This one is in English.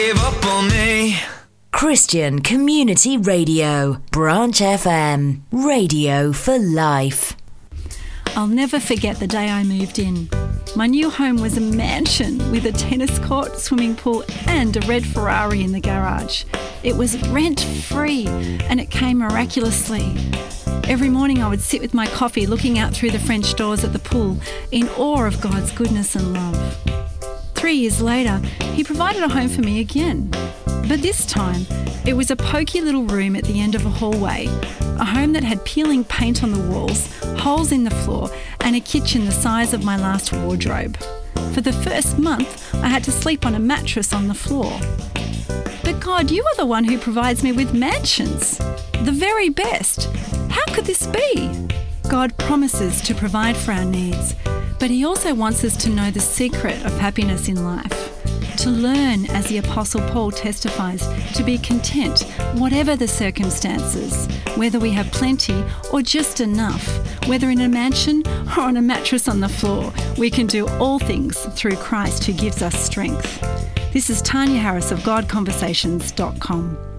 Give up on me. Christian Community Radio, Branch FM, radio for life. I'll never forget the day I moved in. My new home was a mansion with a tennis court, swimming pool and a red Ferrari in the garage. It was rent-free and it came miraculously. Every morning I would sit with my coffee looking out through the French doors at the pool in awe of God's goodness and love. 3 years later, he provided a home for me again. But this time, it was a poky little room at the end of a hallway, a home that had peeling paint on the walls, holes in the floor, and a kitchen the size of my last wardrobe. For the first month, I had to sleep on a mattress on the floor. But God, you are the one who provides me with mansions, the very best. How could this be? God promises to provide for our needs, but he also wants us to know the secret of happiness in life. To learn, as the Apostle Paul testifies, to be content, whatever the circumstances, whether we have plenty or just enough, whether in a mansion or on a mattress on the floor, we can do all things through Christ who gives us strength. This is Tanya Harris of GodConversations.com.